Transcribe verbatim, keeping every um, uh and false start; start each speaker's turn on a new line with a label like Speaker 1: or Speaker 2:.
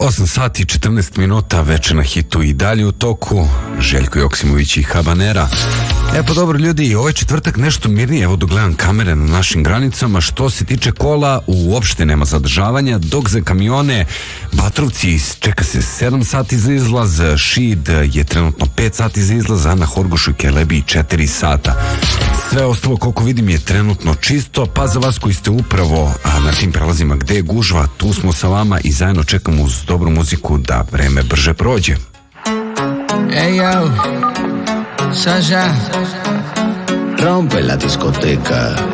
Speaker 1: osam sati i četrnaest minuta, večer na hitu i dalje u toku. Željko Joksimović i Habanera. E pa dobro ljudi, ovaj četvrtak nešto mirnije, evo dok gledam kamere na našim granicama. Što se tiče kola, uopšte nema zadržavanja, dok za kamione Batrovci čeka se sedam sati za izlaz, Šid je trenutno pet sati za izlaz, a na Horgošu i Kelebiji četiri sata. Sve ostalo, koliko vidim, je trenutno čisto, pa za vas koji ste upravo a, na tim prelazima gde je gužva, tu smo sa vama i zajedno čekamo uz dobru muziku da vreme brže prođe.
Speaker 2: Ey yo, Sasha, rompe la discoteca.